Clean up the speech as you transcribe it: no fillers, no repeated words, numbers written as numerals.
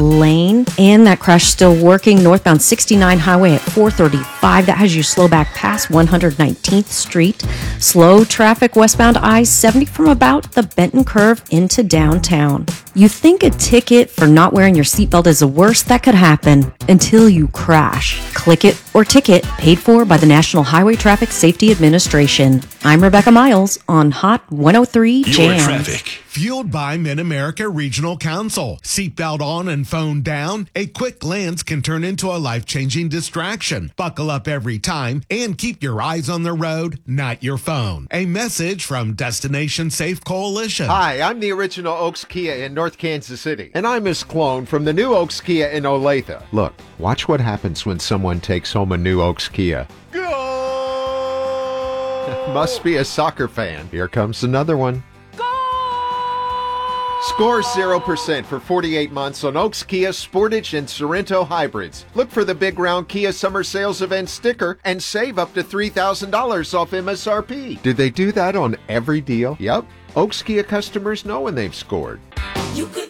lane. And that crash still working northbound 69 highway at 435. That has you slow back past 119th Street. Slow traffic westbound I-70 from about the Benton Curve into downtown. You think a ticket for not wearing your seatbelt is the worst that could happen until you crash. Click It or Ticket, paid for by the National Highway Traffic Safety Administration. I'm Rebecca Miles on Hot 103 Jam. Your traffic. Fueled by Mid-America Regional Council. Seatbelt on and phone down. A quick glance can turn into a life-changing distraction. Buckle up every time and keep your eyes on the road, not your phone. A message from Destination Safe Coalition. Hi, I'm the original Oaks Kia in North Kansas City. And I'm Miss Clone from the new Oaks Kia in Olathe. Look, watch what happens when someone takes home a new Oaks Kia. Go! Must be a soccer fan. Here comes another one. Score 0% for 48 months on Oaks Kia Sportage and Sorento hybrids. Look for the Big Round Kia Summer Sales Event sticker and save up to $3,000 off MSRP. Do they do that on every deal? Yep. Oaks Kia customers know when they've scored. You could